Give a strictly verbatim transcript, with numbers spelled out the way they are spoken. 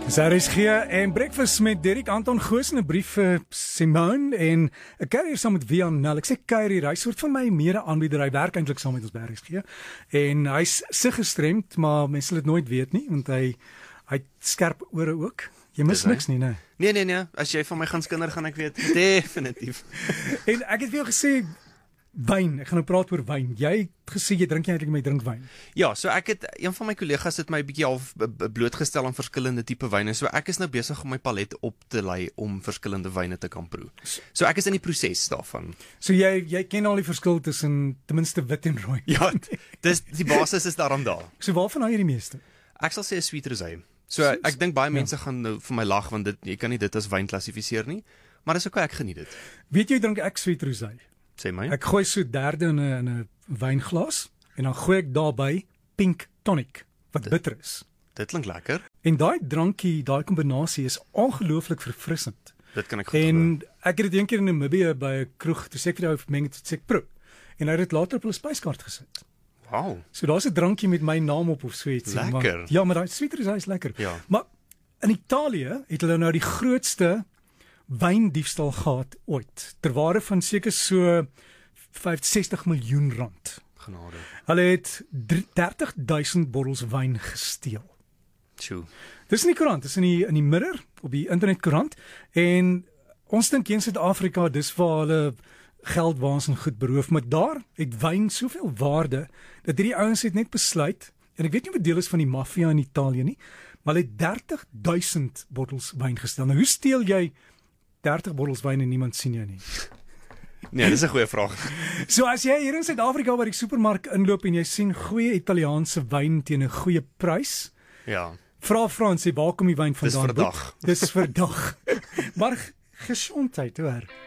Dis R S G en Breakfast met Derek Anton Goos en 'n brief vir Simone en 'n kuier saam met Wian Nel. Ek sê kuier hier, hy soort van my mede-aanbieder, hy werk eintlik saam met ons by R S G en hy's sig gestremd, maar mense sal dit nooit weet nie, want hy hy het skerp ore ook. Jy mis Dis niks nie, né? Nee, nee, nee, as jy van my gaan skinder gaan ek weet, definitief. En ek het vir jou gesê wyn, ek gaan nou praat oor wyn. Jy het gesê jy drink nie eintlik, maar jy drink wyn. Ja, so ek het, een van my kollegas het my bietjie half b- b- blootgestel aan verskillende tipe wyne, so ek is nou besig om my palet op te lei om verskillende wyne te kan proe. So ek is in die proses daarvan. So jy jy ken al die verskil tussen ten minste wit en rooi. Ja, dis die basis is daarom daar. So waarvan hou jy die meeste? Ek sal sê 'n sweet rosé. So So- ek dink baie ja. mense gaan nou vir my lag want dit jy kan nie dit as wyn klassifiseer nie, maar dis okay, ek geniet dit. Weet jy drink ek sweet rosé? Sê my. Ek gooi so derde in 'n in 'n wynglas en dan gooi ek daarbey pink tonic wat Dit- bitter is. Dit klink lekker. En daai drankie, daai kombinasie is ongelooflik verfrissend. Dit kan ek goed En ek het dit een keer in Namibië by 'n kroeg, toe sê ek vir jou meng dit, sê ek proe. En hy het dit later op hulle spyskaart gesit. Wow. So daar's 'n drankie met my naam op of so iets. Lekker. Maar, ja, maar daai sweet rosé is lekker. Ja. Maar in Italië het hulle nou die grootste wyndiefstal gehad ooit, ter waarde van seker so vyfsestig miljoen rand. Genade. Hulle het dertig duisend bottels wyn gesteel. Tjoe. Dis in die koerant, dis in die in die Mirror op die internetkoerant en ons dink in Suid-Afrika dis waar hulle geld waansin goed beroof, maar daar het wyn soveel waarde dat hierdie ouens het net besluit en ek weet nie wat deel is van die maffia in Italië nie, maar hulle het dertig duisend bottels wyn gestel. Nou hoe steel jy dertig bottels wyn en niemand sien jou nie? Nee, dis 'n goeie vraag. So as jy hier in Suid-Afrika by die supermark inloop en jy sien goeie Italiaanse wyn teen 'n goeie prys, Ja. vra Frans, sê waar kom die wyn vandaan? vir dag. Dis vir dag. Maar gesondheid hoor.